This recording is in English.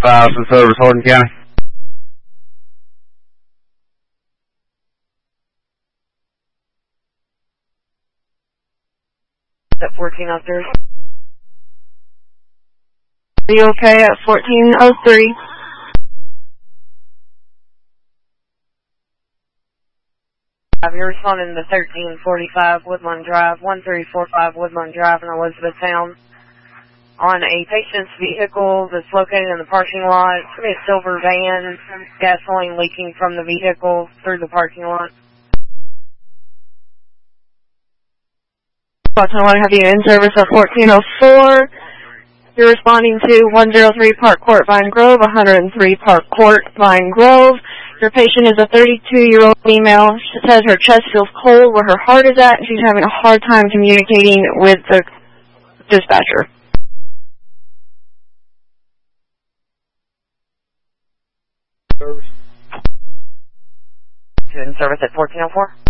1405 for service, Hardin County. At 1403. Are you okay at 1403? You're responding to 1345 Woodland Drive, 1345 Woodland Drive in Elizabethtown. On a patient's vehicle that's located in the parking lot. It's going to be a silver van, gasoline leaking from the vehicle through the parking lot. I want to have you in service at 1404. You're responding to 103 Park Court, Vine Grove, 103 Park Court, Vine Grove. Your patient is a 32-year-old female. She says her chest feels cold where her heart is at, and she's having a hard time communicating with the dispatcher. In service at 1404.